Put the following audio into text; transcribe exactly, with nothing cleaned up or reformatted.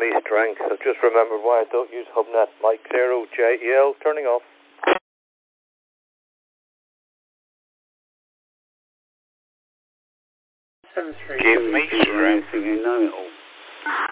me strength. I've just remembered why I don't use HubNet. Mike zero J E L, turning off. Give me strength. You know it all.